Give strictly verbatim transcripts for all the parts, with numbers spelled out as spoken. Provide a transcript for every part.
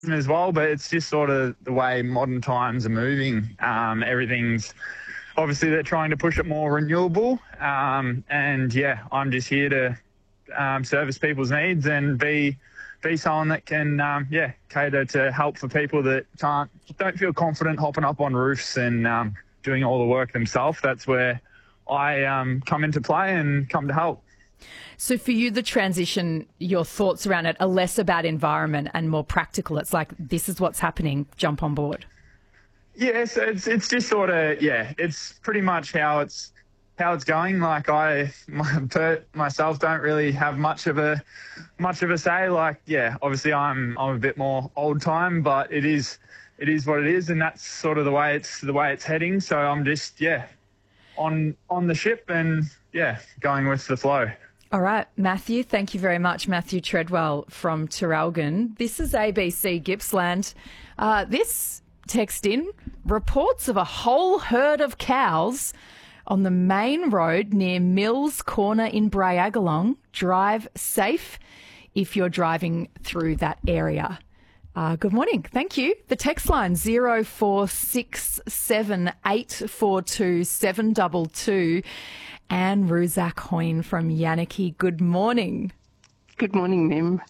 as well, but it's just sort of the way modern times are moving. Um, everything's obviously they're trying to push it more renewable, um, and yeah, I'm just here to um, service people's needs and be be someone that can um, yeah cater to help for people that can't don't feel confident hopping up on roofs and um, doing all the work themselves. That's where I um, come into play and come to help. So for you, the transition, your thoughts around it are less about environment and more practical. It's like, this is what's happening, jump on board. Yeah, so it's it's just sort of, yeah, it's pretty much how it's how it's going. Like I my, per, myself don't really have much of a much of a say. Like, yeah, obviously I'm I'm a bit more old time, but it is it is what it is, and that's sort of the way it's the way it's heading. So I'm just yeah on on the ship and yeah going with the flow. All right, Matthew, thank you very much. Matthew Treadwell from Traralgon. This is A B C Gippsland. Uh, this text in, reports of a whole herd of cows on the main road near Mills Corner in Brayagalong. Drive safe if you're driving through that area. Uh, good morning. Thank you. The text line zero four six seven eight four two seven two two. Anne Ruzak Hoyne from Yanaki. Good morning. Good morning, Mim.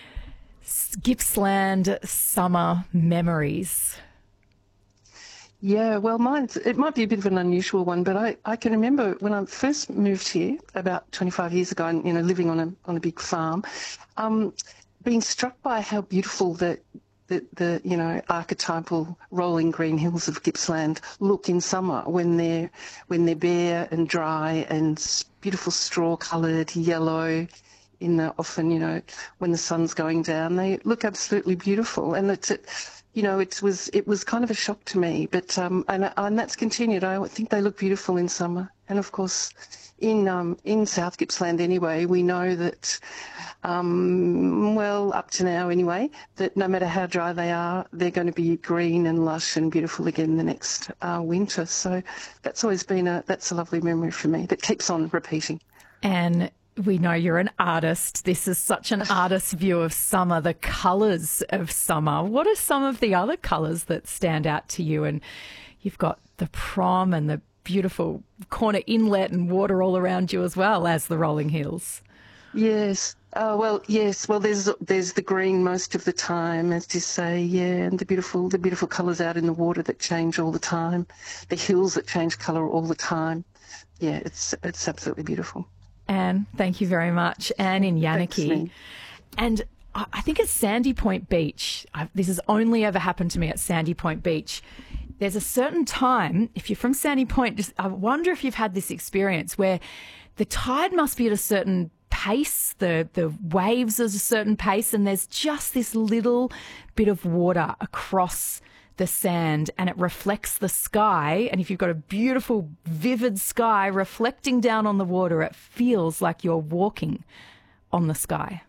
Gippsland summer memories. Yeah, well, mine's, it might be a bit of an unusual one, but I, I can remember when I first moved here about twenty-five years ago, and, you know, living on a on a big farm, um, being struck by how beautiful the The, the you know archetypal rolling green hills of Gippsland look in summer when they're when they're bare and dry and beautiful straw coloured yellow in the often you know when the sun's going down, they look absolutely beautiful. And it's it, you know it was it was kind of a shock to me, but um and and that's continued. I think they look beautiful in summer, and of course in um in South Gippsland anyway, we know that. Um, well, up to now anyway, that no matter how dry they are, they're going to be green and lush and beautiful again the next uh, winter. So that's always been a, that's a lovely memory for me that keeps on repeating. And we know you're an artist. This is such an artist's view of summer, the colours of summer. What are some of the other colours that stand out to you? And you've got the prom and the beautiful corner inlet and water all around you as well as the rolling hills. Yes. Oh, well, yes. Well, there's there's the green most of the time, as you say, yeah, and the beautiful the beautiful colours out in the water that change all the time, the hills that change colour all the time. Yeah, it's it's absolutely beautiful. Anne, thank you very much. Anne in Yanaki. Thanks, and I think at Sandy Point Beach, I've, this has only ever happened to me at Sandy Point Beach. There's a certain time, if you're from Sandy Point, just, I wonder if you've had this experience where the tide must be at a certain pace, the the waves at a certain pace, and there's just this little bit of water across the sand and it reflects the sky. And if you've got a beautiful, vivid sky reflecting down on the water, it feels like you're walking on the sky.